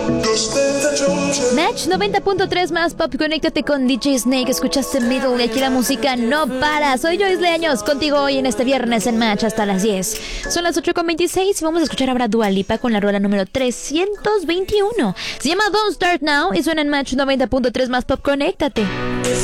Match 90.3 más pop, conéctate con DJ Snake, escuchaste Middle y aquí la música no para. Soy Joyce Leaños, contigo hoy en este viernes en Match hasta las 10. Son las 8:26 y vamos a escuchar ahora Dua Lipa con la rola número 321. Se llama Don't Start Now y suena en Match 90.3 más pop, conéctate.